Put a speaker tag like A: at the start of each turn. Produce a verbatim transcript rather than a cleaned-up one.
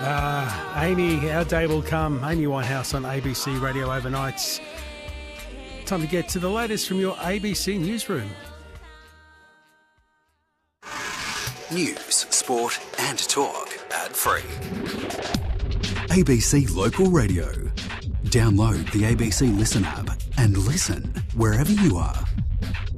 A: Ah, Amy, our day will come. Amy Winehouse on A B C Radio Overnights. Time to get to the latest from your A B C newsroom.
B: News, sport and talk ad-free.
C: A B C Local Radio. Download the A B C Listen app and listen wherever you are.